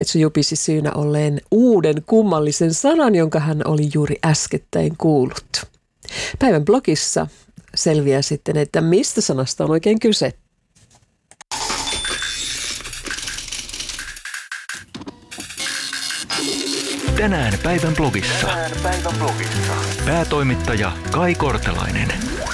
Etsu jupisi syynä olleen uuden kummallisen sanan, jonka hän oli juuri äskettäin kuullut. Päivän blogissa selviää sitten, että mistä sanasta on oikein kyse. Tänään päivän blogissa. Päätoimittaja Kai Kortelainen.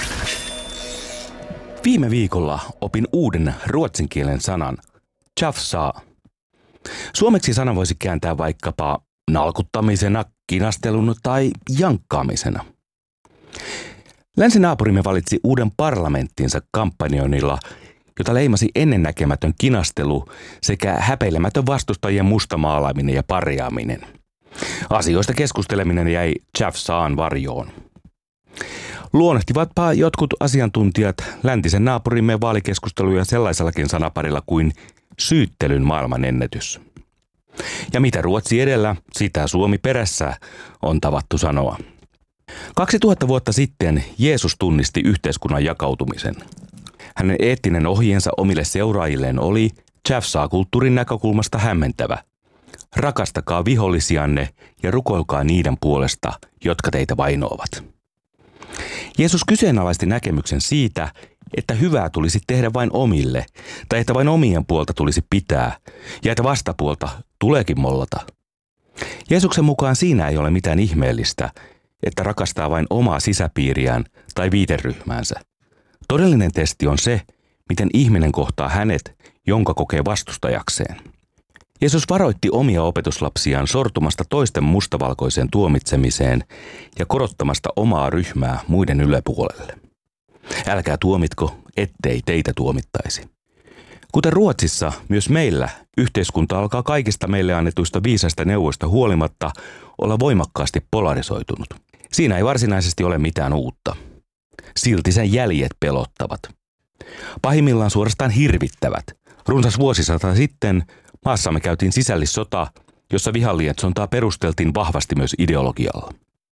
Viime viikolla opin uuden ruotsin kielen sanan, tjafsa. Suomeksi sana voisi kääntää vaikkapa nalkuttamisena, kinastelun tai jankkaamisena. Länsinaapurimme valitsi uuden parlamenttinsa kampanjoinnilla, jota leimasi ennennäkemätön kinastelu sekä häpeilemätön vastustajien mustamaalaaminen ja parjaaminen. Asioista keskusteleminen jäi tjafsaan varjoon. Luonnehtivatpa jotkut asiantuntijat läntisen naapurimme vaalikeskusteluja sellaisellakin sanaparilla kuin syyttelyn maailmanennätys. Ja mitä Ruotsi edellä, sitä Suomi perässä, on tavattu sanoa. 2000 vuotta sitten Jeesus tunnisti yhteiskunnan jakautumisen. Hänen eettinen ohjeensa omille seuraajilleen oli tjafsaa-kulttuurin näkökulmasta hämmentävä. Rakastakaa vihollisianne ja rukoilkaa niiden puolesta, jotka teitä vainoavat. Jeesus kyseenalaisti näkemyksen siitä, että hyvää tulisi tehdä vain omille, tai että vain omien puolta tulisi pitää, ja että vastapuolta tuleekin mollata. Jeesuksen mukaan siinä ei ole mitään ihmeellistä, että rakastaa vain omaa sisäpiiriään tai viiteryhmäänsä. Todellinen testi on se, miten ihminen kohtaa hänet, jonka kokee vastustajakseen. Jeesus varoitti omia opetuslapsiaan sortumasta toisten mustavalkoiseen tuomitsemiseen ja korottamasta omaa ryhmää muiden yläpuolelle. Älkää tuomitko, ettei teitä tuomittaisi. Kuten Ruotsissa, myös meillä yhteiskunta alkaa kaikista meille annetuista viisaista neuvoista huolimatta olla voimakkaasti polarisoitunut. Siinä ei varsinaisesti ole mitään uutta. Silti sen jäljet pelottavat. Pahimmillaan suorastaan hirvittävät. Runsas vuosisata sitten maassamme käytiin sisällissota, jossa vihanlietsontaa perusteltiin vahvasti myös ideologialla.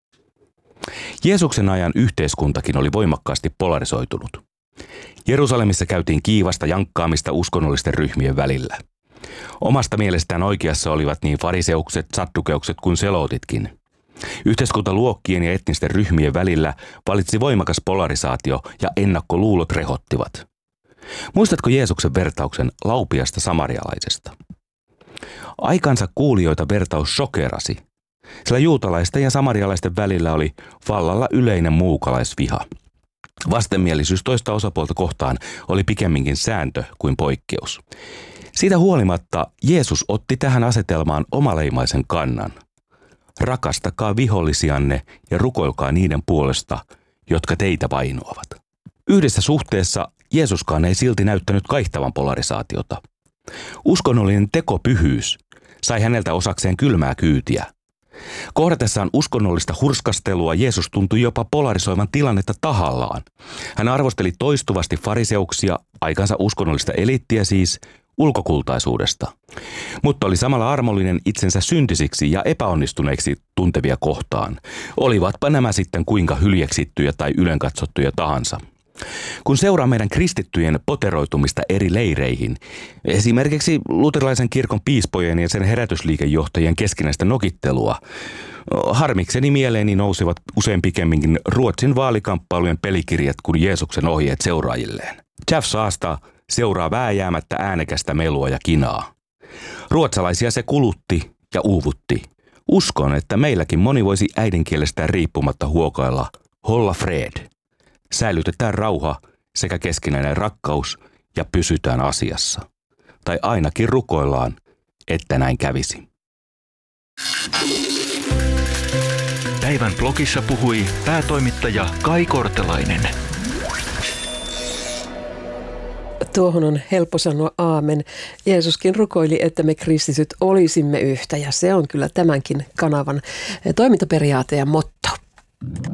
Jeesuksen ajan yhteiskuntakin oli voimakkaasti polarisoitunut. Jerusalemissa käytiin kiivasta jankkaamista uskonnollisten ryhmien välillä. Omasta mielestään oikeassa olivat niin fariseukset, saddukeukset kuin selotitkin. Yhteiskuntaluokkien ja etnisten ryhmien välillä valitsi voimakas polarisaatio ja ennakkoluulot rehottivat. Muistatko Jeesuksen vertauksen laupiasta samarialaisesta? Aikansa kuulijoita vertaus shokerasi, sillä juutalaisten ja samarialaisten välillä oli vallalla yleinen muukalaisviha. Vastenmielisyys toista osapuolta kohtaan oli pikemminkin sääntö kuin poikkeus. Siitä huolimatta Jeesus otti tähän asetelmaan omaleimaisen kannan. Rakastakaa vihollisianne ja rukoilkaa niiden puolesta, jotka teitä vainoavat. Yhdessä suhteessa Jeesuskaan ei silti näyttänyt kaihtavan polarisaatiota. Uskonnollinen tekopyhyys sai häneltä osakseen kylmää kyytiä. Kohdatessaan uskonnollista hurskastelua Jeesus tuntui jopa polarisoivan tilannetta tahallaan. Hän arvosteli toistuvasti fariseuksia, aikansa uskonnollista eliittiä siis, ulkokultaisuudesta. Mutta oli samalla armollinen itsensä syntisiksi ja epäonnistuneiksi tuntevia kohtaan. Olivatpa nämä sitten kuinka hyljeksittyjä tai ylenkatsottuja tahansa. Kun seuraa meidän kristittyjen poteroitumista eri leireihin, esimerkiksi luterilaisen kirkon piispojen ja sen herätysliikejohtajien keskinäistä nokittelua, harmikseni mieleeni nousivat usein pikemminkin Ruotsin vaalikamppailujen pelikirjat kuin Jeesuksen ohjeet seuraajilleen. Tjafsaasta seuraa vääjäämättä äänekästä melua ja kinaa. Ruotsalaisia se kulutti ja uuvutti. Uskon, että meilläkin moni voisi äidinkielestään riippumatta huokailla Hålla fred. Säilytetään rauha sekä keskinäinen rakkaus ja pysytään asiassa. Tai ainakin rukoillaan, että näin kävisi. Päivän blogissa puhui päätoimittaja Kai Kortelainen. Tuohon on helppo sanoa aamen. Jeesuskin rukoili, että me kristityt olisimme yhtä, ja se on kyllä tämänkin kanavan toimintaperiaate ja motto.